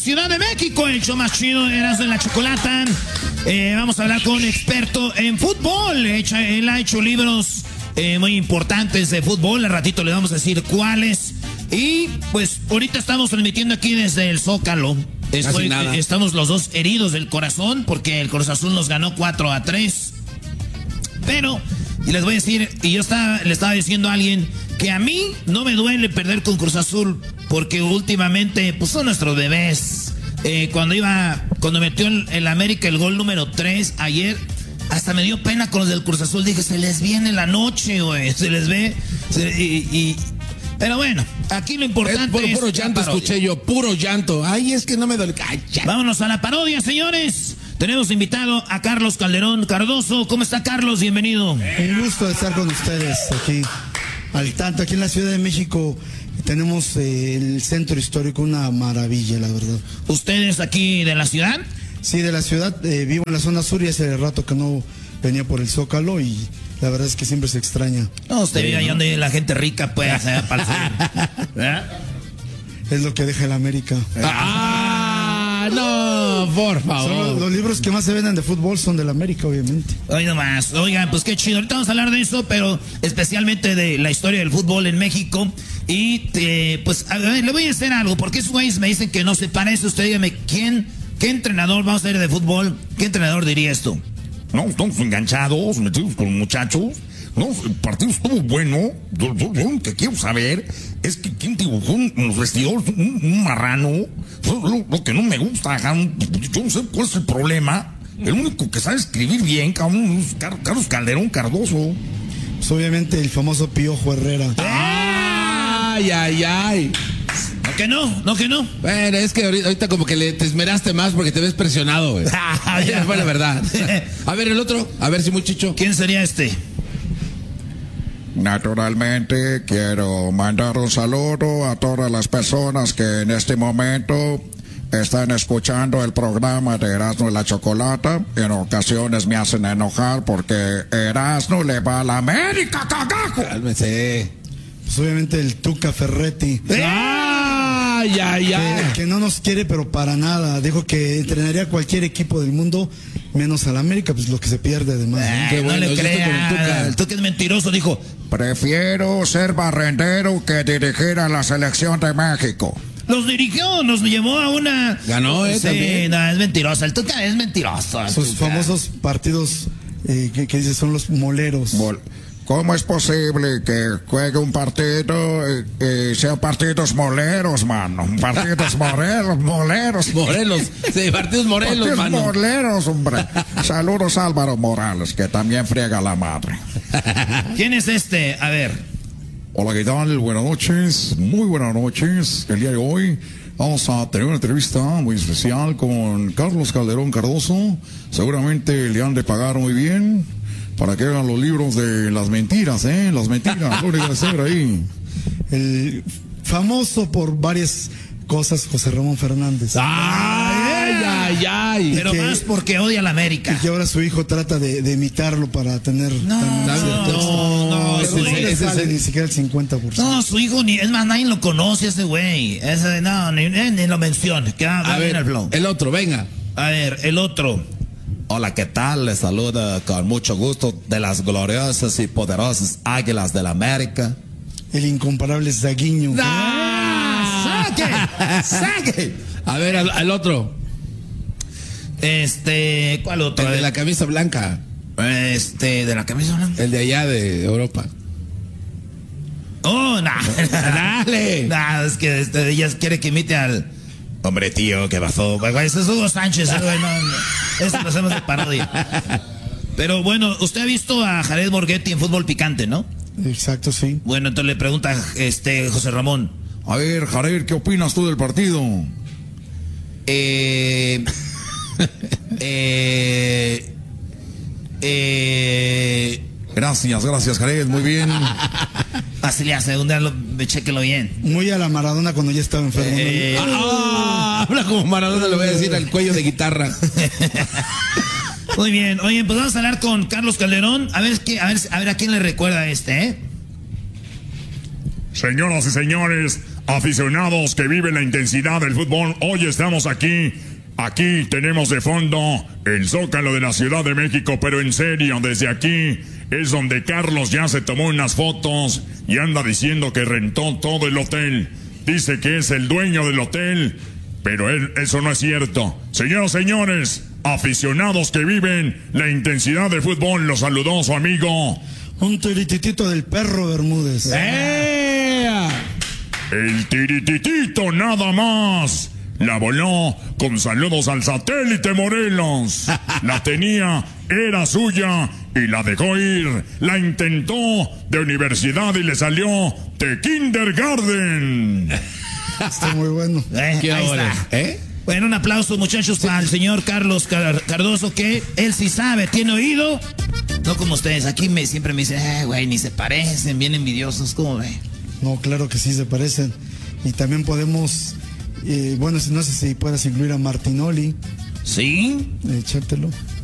Ciudad de México, el show más chido, Erasmo y la Chocolata. Vamos a hablar con un experto en fútbol. Él ha hecho libros muy importantes de fútbol. Al ratito le vamos a decir cuáles. Y pues ahorita estamos transmitiendo aquí desde el Zócalo. Estamos los dos heridos del corazón porque el Cruz Azul nos ganó 4-3. Pero, y les voy a decir, y yo le estaba diciendo a alguien que a mí no me duele perder con Cruz Azul porque últimamente pues son nuestros bebés. Cuando metió el América el gol número 3 ayer, hasta me dio pena con los del Cruz Azul. Dije, se les viene la noche, güey. Se les ve. Pero bueno, aquí lo importante es... Puro llanto escuché yo, puro llanto. Ay, es que no me duele. Ay, vámonos a la parodia, señores. Tenemos invitado a Carlos Calderón Cardoso. ¿Cómo está, Carlos? Bienvenido. Un gusto estar con ustedes aquí, al tanto. Aquí en la Ciudad de México tenemos el centro histórico, una maravilla, la verdad. ¿Ustedes aquí de la ciudad? Sí, de la ciudad. Vivo en la zona sur y hace rato que no venía por el Zócalo y la verdad es que siempre se extraña. No, usted vive ahí donde la gente rica puede hacer para el sur. Es lo que deja el América. No, por favor. Los libros que más se venden de fútbol son del América, obviamente. Oigan nomás, oigan, pues qué chido. Ahorita vamos a hablar de eso, pero especialmente de la historia del fútbol en México. Y pues a ver, le voy a decir algo, porque esos güeyes me dicen que no se parece. Usted dígame, ¿qué entrenador, vamos a ver de fútbol, qué entrenador diría esto? No, estamos enganchados, metidos con muchachos. No, el partido estuvo bueno. Yo lo que quiero saber es que quién dibujó en los vestidores un marrano. Lo que no me gusta, yo no sé cuál es el problema. El único que sabe escribir bien, cabrón, es Carlos Calderón Cardoso. Pues obviamente el famoso Piojo Herrera. Ay. No que no. Bueno, es que ahorita como que te esmeraste más porque te ves presionado, güey. Fue la verdad. A ver, el otro, a ver si muchacho. ¿Quién sería este? Naturalmente quiero mandar un saludo a todas las personas que en este momento están escuchando el programa de Erasmo y la Chocolata. En ocasiones me hacen enojar porque Erasmo le va a la América, cagajo. Cálmese. Pues obviamente el Tuca Ferretti. Que no nos quiere, pero para nada. Dijo que entrenaría a cualquier equipo del mundo, menos al América, pues lo que se pierde además. Qué bueno, no le crea. El Tuca es mentiroso, dijo. Prefiero ser barrendero que dirigir a la selección de México. Los dirigió, nos llevó a una... Ganó, sí, también. No, es mentiroso. El Tuca es mentiroso. Sus famosos partidos que dice son los moleros. ¿Cómo es posible que juegue un partido y sean partidos moleros, mano? Partidos moleros. Morelos. Sí, partidos Morelos, partidos mano. Morelos, hombre. Saludos a Álvaro Morales, que también friega la madre. ¿Quién es este? A ver. Hola, ¿qué tal? Buenas noches. Muy buenas noches. El día de hoy vamos a tener una entrevista muy especial con Carlos Calderón Cardoso. Seguramente le han de pagar muy bien para que hagan los libros de las mentiras, las mentiras, lo que hacer ahí. El famoso por varias cosas, José Ramón Fernández. Ay. Pero más porque odia a la América. Y que ahora su hijo trata de imitarlo para tener... No, ni siquiera el 50%. No, su hijo, es más, nadie lo conoce ese güey. Ni lo menciona. A ver, el flow. El otro, venga. A ver, el otro. Hola, ¿qué tal? Les saluda con mucho gusto de las gloriosas y poderosas Águilas del América. El incomparable Zaguiño. ¡Saque! A ver, al otro. ¿Cuál otro? El de la camisa blanca. De la camisa blanca. El de allá de Europa. Oh, no. Dale. No, es que ella quiere que imite al... Hombre, tío, ¿qué pasó? Ese es Hugo Sánchez, güey, no. Eso lo hacemos de parodia. Pero bueno, usted ha visto a Jared Borghetti en Fútbol Picante, ¿no? Exacto, sí. Bueno, entonces le pregunta José Ramón. A ver, Jared, ¿qué opinas tú del partido? Gracias, Jared, muy bien. Así le hace, un día chequenlo bien. Muy a la Maradona cuando ya estaba enfermo. Habla como Maradona, le voy a decir al cuello de guitarra. Muy bien, oye, pues vamos a hablar con Carlos Calderón. A ver a quién le recuerda Señoras y señores, aficionados que viven la intensidad del fútbol, hoy estamos aquí. Aquí tenemos de fondo el Zócalo de la Ciudad de México, pero en serio, desde aquí es donde Carlos ya se tomó unas fotos y anda diciendo que rentó todo el hotel. Dice que es el dueño del hotel, pero eso no es cierto. Señoras y señores, aficionados que viven la intensidad del fútbol, los saludó su amigo. Un tirititito del perro Bermúdez. El tirititito nada más. La voló con saludos al satélite Morelos. La tenía, era suya y la dejó ir. La intentó de universidad y le salió de kindergarten. Está muy bueno. ¿Qué Ahí ahora? está. Bueno, un aplauso, muchachos, para el señor Carlos Cardoso, que él sí sabe, tiene oído. No como ustedes, aquí siempre me dicen, güey, ni se parecen, bien envidiosos, ¿cómo ve? No, claro que sí se parecen. Y también podemos, bueno, no sé si puedas incluir a Martinoli. ¿Sí? Echártelo.